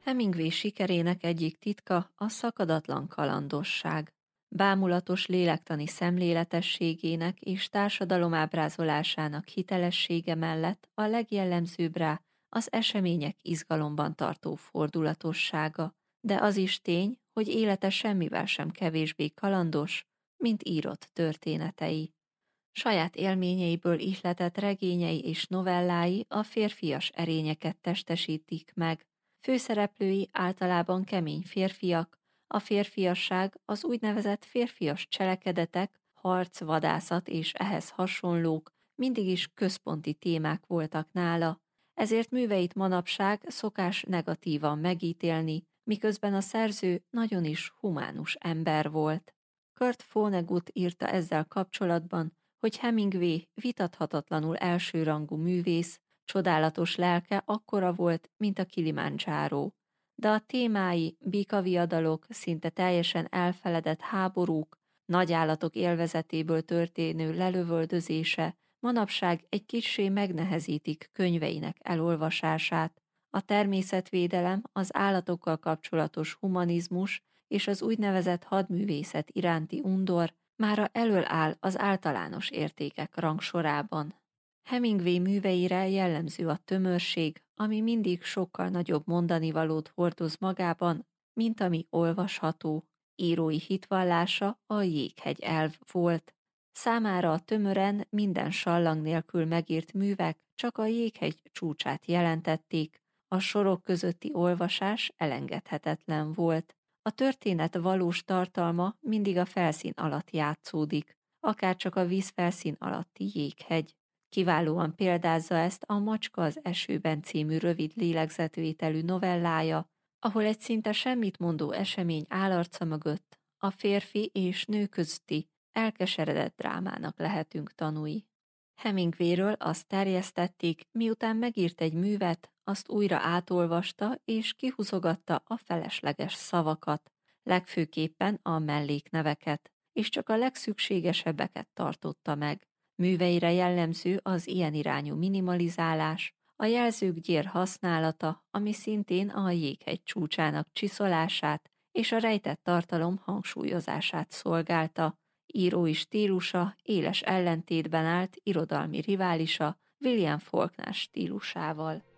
Hemingway sikerének egyik titka a szakadatlan kalandosság. Bámulatos lélektani szemléletességének és társadalomábrázolásának hitelessége mellett a legjellemzőbb rá az események izgalomban tartó fordulatossága, de az is tény, hogy élete semmivel sem kevésbé kalandos, mint írott történetei. Saját élményeiből ihletett regényei és novellái a férfias erényeket testesítik meg. Főszereplői általában kemény férfiak, a férfiasság, az úgynevezett férfias cselekedetek, harc, vadászat és ehhez hasonlók mindig is központi témák voltak nála, ezért műveit manapság szokás negatívan megítélni, miközben a szerző nagyon is humánus ember volt. Kurt Vonnegut írta ezzel kapcsolatban, hogy Hemingway vitathatatlanul elsőrangú művész, csodálatos lelke akkora volt, mint a Kilimandzsáró. De a témái, békaviadalok, szinte teljesen elfeledett háborúk, nagyállatok élvezetéből történő lelövöldözése manapság egy kissé megnehezítik könyveinek elolvasását. A természetvédelem, az állatokkal kapcsolatos humanizmus és az úgynevezett hadművészet iránti undor mára elöl áll az általános értékek rangsorában. Hemingway műveire jellemző a tömörség, ami mindig sokkal nagyobb mondanivalót hordoz magában, mint ami olvasható. Írói hitvallása a jéghegy elv volt. Számára a tömören, minden sallang nélkül megírt művek csak a jéghegy csúcsát jelentették, a sorok közötti olvasás elengedhetetlen volt. A történet valós tartalma mindig a felszín alatt játszódik, akárcsak a vízfelszín alatti jéghegy. Kiválóan példázza ezt a Macska az esőben című rövid lélegzetvételű novellája, ahol egy szinte semmit mondó esemény állarca mögött a férfi és nő közti elkeseredett drámának lehetünk tanúi. Hemingwayről azt terjesztették, miután megírt egy művet, azt újra átolvasta és kihúzogatta a felesleges szavakat, legfőképpen a mellékneveket, és csak a legszükségesebbeket tartotta meg. Műveire jellemző az ilyen irányú minimalizálás, a jelzők gyér használata, ami szintén a jéghegy csúcsának csiszolását és a rejtett tartalom hangsúlyozását szolgálta. Írói stílusa éles ellentétben állt irodalmi riválisa William Faulkner stílusával.